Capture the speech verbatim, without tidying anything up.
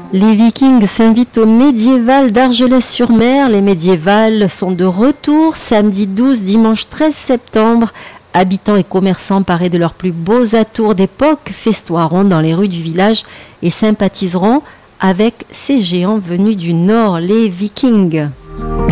Les Vikings s'invitent au médiéval d'Argelès-sur-Mer. Les médiévals sont de retour samedi douze, dimanche treize septembre. Habitants et commerçants parés de leurs plus beaux atours d'époque festoieront dans les rues du village et sympathiseront avec ces géants venus du Nord, les Vikings.